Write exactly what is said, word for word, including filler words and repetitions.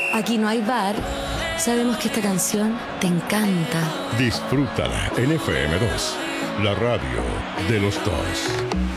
Aquí no hay bar. Sabemos que esta canción te encanta. Disfrútala en F M dos, la radio de los dos.